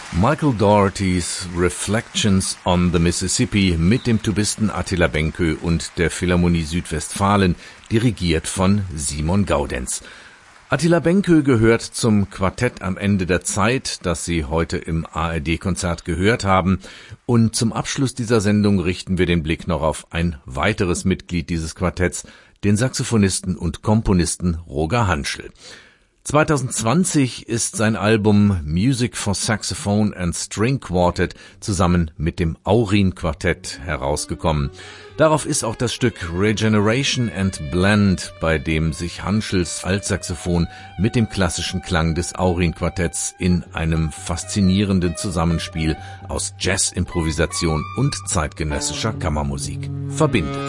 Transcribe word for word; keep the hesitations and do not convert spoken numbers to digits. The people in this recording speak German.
Michael Doughertys Reflections on the Mississippi mit dem Tubisten Attila Benkö und der Philharmonie Südwestfalen, dirigiert von Simon Gaudenz. Attila Benkö gehört zum Quartett am Ende der Zeit, das Sie heute im A R D-Konzert gehört haben. Und zum Abschluss dieser Sendung richten wir den Blick noch auf ein weiteres Mitglied dieses Quartetts, den Saxophonisten und Komponisten Roger Hanschel. zwanzig zwanzig ist sein Album Music for Saxophone and String Quartet zusammen mit dem Aurin Quartett herausgekommen. Darauf ist auch das Stück Regeneration and Blend, bei dem sich Hanschels Altsaxophon mit dem klassischen Klang des Aurin Quartetts in einem faszinierenden Zusammenspiel aus Jazz-Improvisation und zeitgenössischer Kammermusik verbindet.